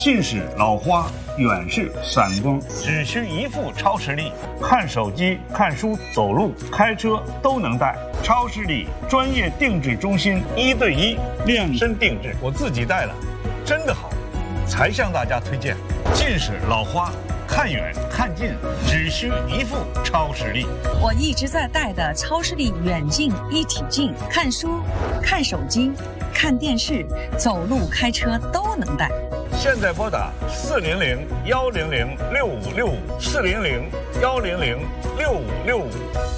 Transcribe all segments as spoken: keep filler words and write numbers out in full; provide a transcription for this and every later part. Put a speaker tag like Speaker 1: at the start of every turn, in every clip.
Speaker 1: 近视、老花、远视、散光，只需一副超视力，看手机、看书、走路、开车都能戴。超视力专业定制中心，一对一量身定制，我自己戴了，真的好，才向大家推荐。近视、老花。 看远看近，只需一副超视力。
Speaker 2: 我一直在戴的超视力远近一体镜，看书、看手机、看电视、走路、开车都能戴。
Speaker 1: 现在拨打四零零幺零零六五六五，四零零幺零零六五六五。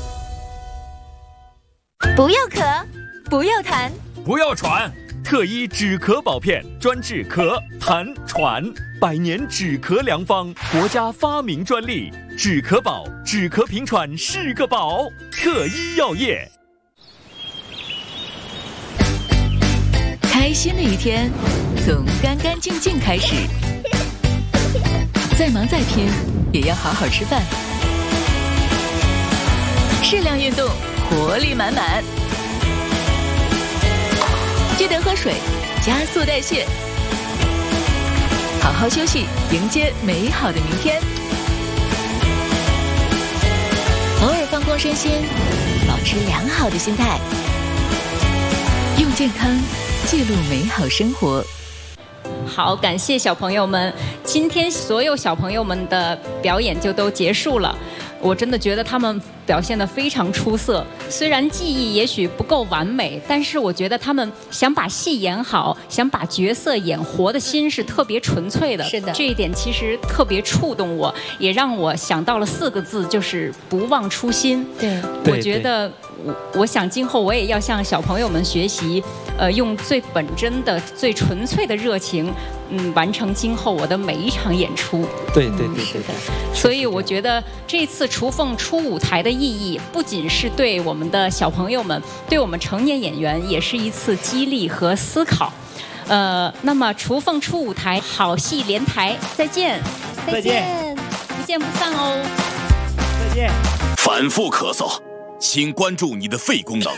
Speaker 3: 不要咳，不要痰，
Speaker 4: 不要喘。 特医止咳宝片，专治咳、痰、喘，百年止咳良方，国家发明专利。止咳宝，止咳平喘是个宝。特医药业。
Speaker 5: 开心的一天，从干干净净开始。再忙再拼，也要好好吃饭。适量运动，活力满满。 记得喝水，加速代谢，好好休息，迎接美好的明天。偶尔放空身心，保持良好的心态，用健康记录美好生活。
Speaker 6: 好，感谢小朋友们，今天所有小朋友们的表演就都结束了。 我真的觉得他们表现得非常出色，虽然技艺也许不够完美，但是我觉得他们想把戏演好，想把角色演活的心是特别纯粹的。是的，这一点其实特别触动我，也让我想到了四个字，就是不忘初心。对，我觉得我我想今后我也要向小朋友们学习，呃，用最本真的、最纯粹的热情。 嗯，完成今后我的每一场演出。
Speaker 7: 对对对，是的。
Speaker 6: 所以我觉得这次雏凤出舞台的意义，不仅是对我们的小朋友们，对我们成年演员也是一次激励和思考。呃，那么雏凤出舞台，好戏连台，再见，
Speaker 7: 再见，
Speaker 6: 不见不散哦，
Speaker 7: 再见。
Speaker 8: 反复咳嗽，请关注你的肺功能。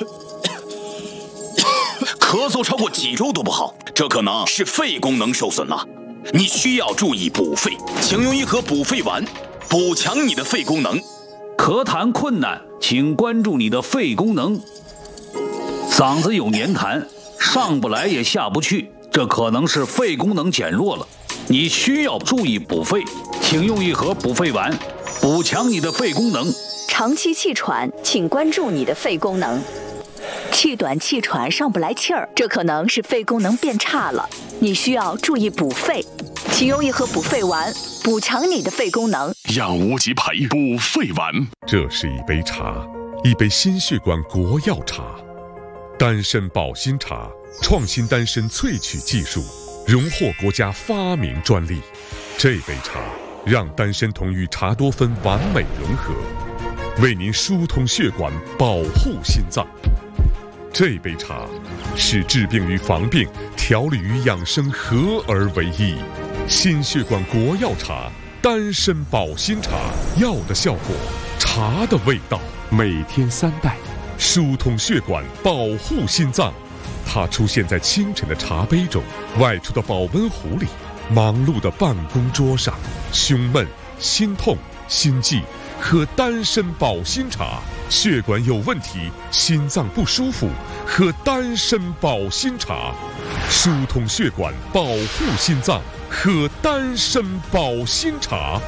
Speaker 8: 咳嗽超过几周都不好，这可能是肺功能受损了。你需要注意补肺，请用一盒补肺丸，补强你的肺功能。
Speaker 9: 咳痰困难，请关注你的肺功能。嗓子有黏痰，上不来也下不去，这可能是肺功能减弱了。你需要注意补肺，请用一盒补肺丸，补强你的肺功能。
Speaker 10: 长期气喘，请关注你的肺功能。 气短气喘上不来气儿，这可能是肺功能变差了，你需要注意补肺，请用一盒补肺丸，补强你的肺功能。
Speaker 8: 养无极培补肺丸，
Speaker 11: 这是一杯茶，一杯心血管国药茶，丹参保心茶，创新丹参萃取技术，荣获国家发明专利。这杯茶让丹参酮与茶多酚完美融合，为您疏通血管，保护心脏。 这杯茶是治病与防病、调理与养生合而为一。心血管国药茶，丹参保心茶，药的效果，茶的味道。每天三袋，疏通血管，保护心脏。它出现在清晨的茶杯中，外出的保温壶里，忙碌的办公桌上。胸闷、心痛、心悸，喝丹参保心茶。 血管有问题，心脏不舒服，喝丹参保心茶，疏通血管，保护心脏，喝丹参保心茶。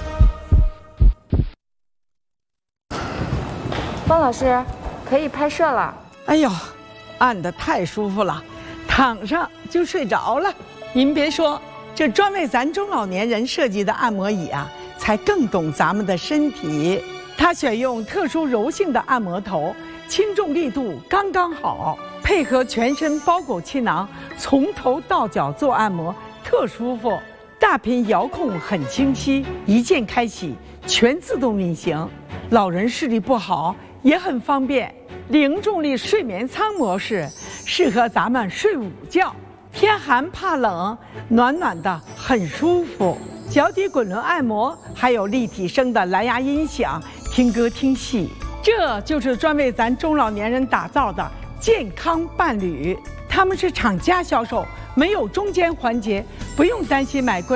Speaker 12: 方老师，可以拍摄了。
Speaker 13: 哎呦，按得太舒服了，躺上就睡着了。您别说，这专为咱中老年人设计的按摩椅啊，才更懂咱们的身体。 它选用特殊柔性的按摩头，轻重力度刚刚好，配合全身包裹气囊，从头到脚做按摩，特舒服。大屏遥控很清晰，一键开启，全自动运行。老人视力不好也很方便。零重力睡眠舱模式，适合咱们睡午觉，天寒怕冷，暖暖的很舒服。脚底滚轮按摩，还有立体声的蓝牙音响。 听歌听戏，这就是专为咱中老年人打造的健康伴侣。他们是厂家销售，没有中间环节，不用担心买贵。